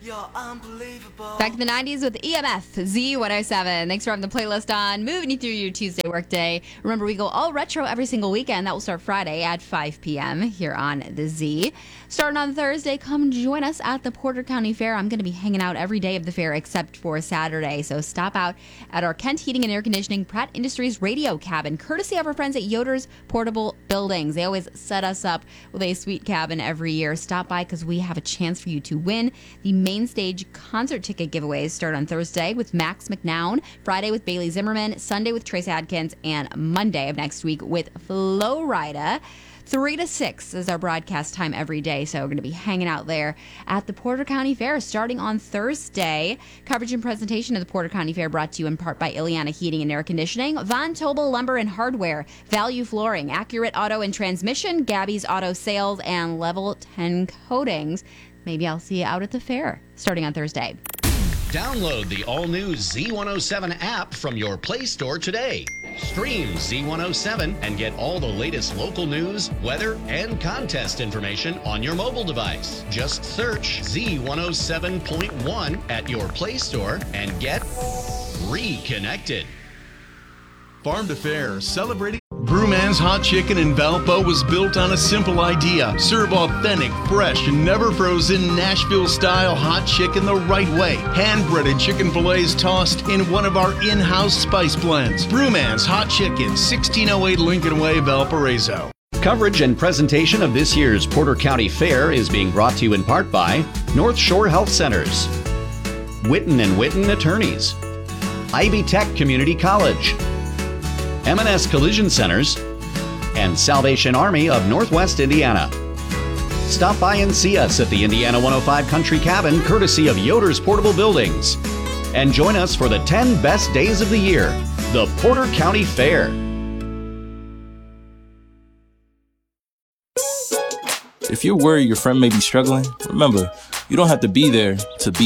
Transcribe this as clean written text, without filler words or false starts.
Back in the 90s with EMF Z107. Thanks for having the playlist on, moving you through your Tuesday workday. Remember, we go all retro every single weekend. That will start Friday at 5 p.m. here on the Z. Starting on Thursday, come join us at the Porter County Fair. I'm going to be hanging out every day of the fair except for Saturday. So stop out at our Kent Heating and Air Conditioning Pratt Industries radio cabin, courtesy of our friends at Yoder's Portable Buildings. They always set us up with a sweet cabin every year. Stop by because we have a chance for you to win. The main stage concert ticket giveaways start on Thursday with Max McNown, Friday with Bailey Zimmerman, Sunday with Trace Adkins, and Monday of next week with Flo Rida. 3 to 6 is our broadcast time every day, so we're going to be hanging out there at the Porter County Fair starting on Thursday. Coverage and presentation of the Porter County Fair brought to you in part by Ileana Heating and Air Conditioning, Von Tobel Lumber and Hardware, Value Flooring, Accurate Auto and Transmission, Gabby's Auto Sales, and Level 10 Coatings. Maybe I'll see you out at the fair starting on Thursday. Download the all-new Z107 app from your Play Store today. Stream Z107 and get all the latest local news, weather, and contest information on your mobile device. Just search Z107.1 at your Play Store and get reconnected. Farm to Fair, celebrating. Brewman's Hot Chicken in Valpo was built on a simple idea. Serve authentic, fresh, and never frozen Nashville-style hot chicken the right way. Hand-breaded chicken fillets tossed in one of our in-house spice blends. Brewman's Hot Chicken, 1608 Lincoln Way, Valparaiso. Coverage and presentation of this year's Porter County Fair is being brought to you in part by North Shore Health Centers, Witten & Witten Attorneys, Ivy Tech Community College, M&S Collision Centers, and Salvation Army of Northwest Indiana. Stop by and see us at the Indiana 105 Country Cabin, courtesy of Yoder's Portable Buildings. And join us for the 10 best days of the year, the Porter County Fair. If you're worried your friend may be struggling, remember, you don't have to be there to be